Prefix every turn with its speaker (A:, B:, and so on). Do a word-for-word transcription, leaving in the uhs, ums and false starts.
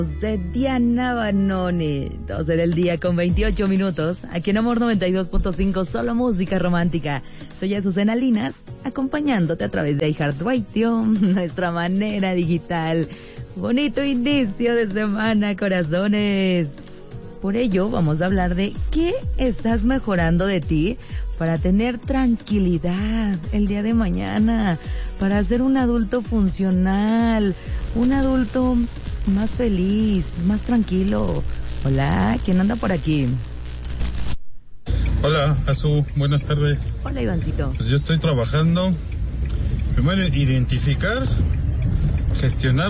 A: De Diana Banone, doce del día con veintiocho minutos, aquí en Amor noventa y dos punto cinco, solo música romántica. Soy Azucena Linas, acompañándote a través de iHeartRadio, nuestra manera digital. Bonito inicio de semana, corazones. Por ello, vamos a hablar de qué estás mejorando de ti para tener tranquilidad el día de mañana, para ser un adulto funcional, un adulto más feliz, más tranquilo. Hola, ¿quién anda por aquí?
B: Hola, Azu, buenas tardes.
A: Hola, Ivancito.
B: Pues yo estoy trabajando, primero identificar, gestionar